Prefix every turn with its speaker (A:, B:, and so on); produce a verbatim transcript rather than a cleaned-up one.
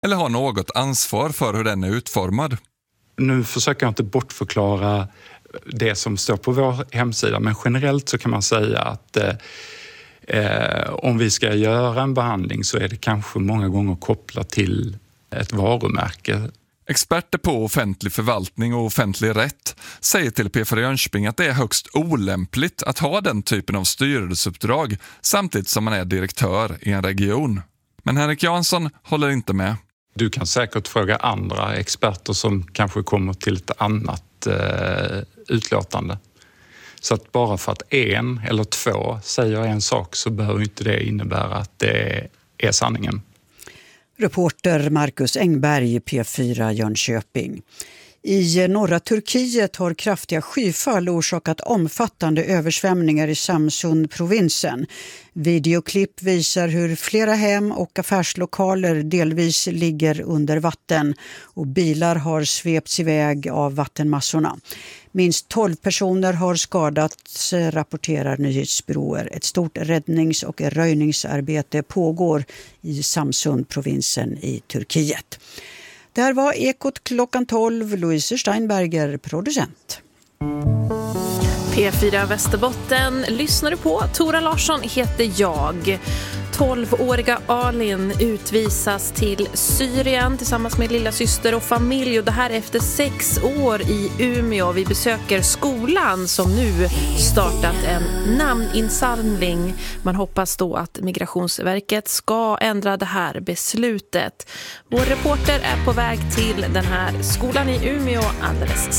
A: eller har något ansvar för hur den är utformad.
B: Nu försöker jag inte bortförklara det som står på vår hemsida, men generellt så kan man säga att eh, om vi ska göra en behandling så är det kanske många gånger kopplat till ett varumärke.
A: Experter på offentlig förvaltning och offentlig rätt säger till P fyra Jönköping att det är högst olämpligt att ha den typen av styrelseuppdrag samtidigt som man är direktör i en region. Men Henrik Jansson håller inte med.
B: Du kan säkert fråga andra experter som kanske kommer till ett annat eh, utlåtande. Så att bara för att en eller två säger en sak så behöver inte det innebära att det är sanningen.
C: Reporter Marcus Engberg, P fyra Jönköping. I norra Turkiet har kraftiga skyfall orsakat omfattande översvämningar i Samsun-provinsen. Videoklipp visar hur flera hem och affärslokaler delvis ligger under vatten och bilar har svepts iväg av vattenmassorna. Minst tolv personer har skadats, rapporterar nyhetsbyråer. Ett stort räddnings- och röjningsarbete pågår i Samsun-provinsen i Turkiet. Det här var Ekot klockan tolv. Louise Steinberger, producent.
D: P fyra Västerbotten lyssnar du på. Tora Larsson heter jag. tolvåriga Alin utvisas till Syrien tillsammans med lilla syster och familj. Och det här efter sex år i Umeå. Vi besöker skolan som nu startat en namninsamling. Man hoppas då att Migrationsverket ska ändra det här beslutet. Vår reporter är på väg till den här skolan i Umeå alldeles